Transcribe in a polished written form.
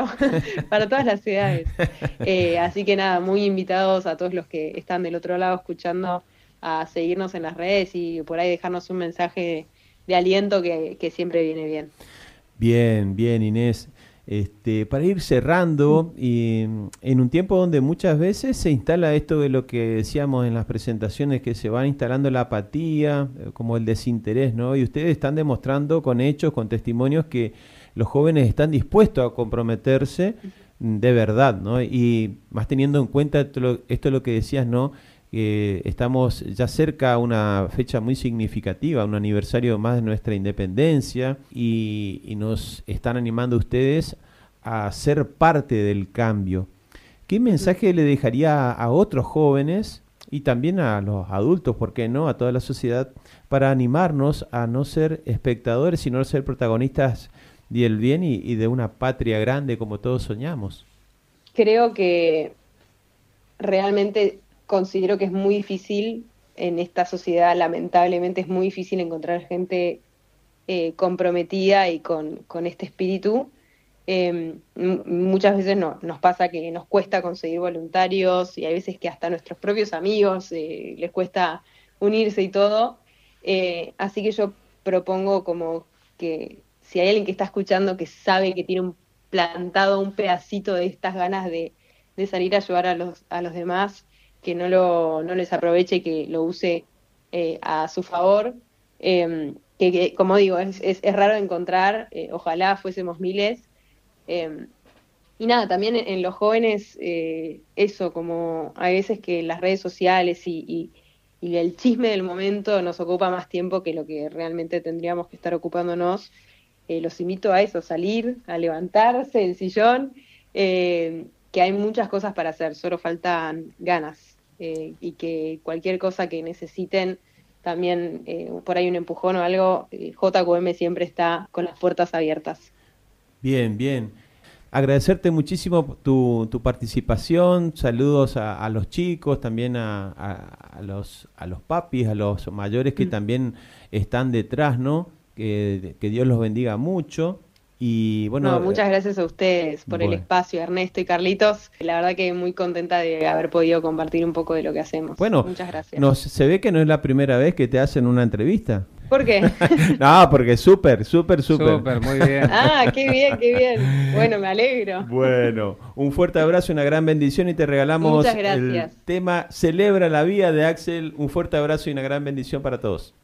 para todas las edades. Así que nada, muy invitados a todos los que están del otro lado escuchando a seguirnos en las redes y por ahí dejarnos un mensaje de aliento que siempre viene bien. Bien, bien, Inés. Para ir cerrando, y en un tiempo donde muchas veces se instala esto de lo que decíamos en las presentaciones, que se va instalando la apatía, como el desinterés, ¿no? Y ustedes están demostrando con hechos, con testimonios, que los jóvenes están dispuestos a comprometerse de verdad, ¿no? Y más teniendo en cuenta esto lo que decías, ¿no? Estamos ya cerca a una fecha muy significativa, un aniversario más de nuestra independencia y nos están animando ustedes a ser parte del cambio. ¿Qué mensaje le dejaría a otros jóvenes y también a los adultos, por qué no, a toda la sociedad, para animarnos a no ser espectadores, sino a ser protagonistas del bien y de una patria grande como todos soñamos? Creo que realmente considero que es muy difícil en esta sociedad, lamentablemente es muy difícil encontrar gente comprometida y con este espíritu. Muchas veces no, nos pasa que nos cuesta conseguir voluntarios y hay veces que hasta a nuestros propios amigos les cuesta unirse y todo. Así que yo propongo como que si hay alguien que está escuchando que sabe que tiene plantado un pedacito de estas ganas de salir a ayudar a los demás, que no les aproveche, que lo use a su favor. Como digo, es raro encontrar, ojalá fuésemos miles. eh, y nada, también en los jóvenes, eso, como hay veces que las redes sociales y el chisme del momento nos ocupa más tiempo que lo que realmente tendríamos que estar ocupándonos. Los invito a eso, salir, a levantarse del sillón, que hay muchas cosas para hacer, solo faltan ganas, y que cualquier cosa que necesiten, también por ahí un empujón o algo, JQM siempre está con las puertas abiertas. Bien, bien. Agradecerte muchísimo tu participación, saludos a los chicos, también a los papis, a los mayores que también están detrás, ¿no? Que Dios los bendiga mucho. Y No, bueno, muchas gracias a ustedes por el bueno, espacio, Ernesto y Carlitos. La verdad que muy contenta de haber podido compartir un poco de lo que hacemos. bueno, Muchas gracias. se ve que no es la primera vez que te hacen una entrevista. ¿Por qué? No, porque súper, súper, súper. Súper, muy bien. Ah, qué bien, qué bien. Bueno, me alegro. Bueno, un fuerte abrazo, una gran bendición y te regalamos Muchas el gracias. tema Celebra la vida de Axel. Un fuerte abrazo y una gran bendición para todos.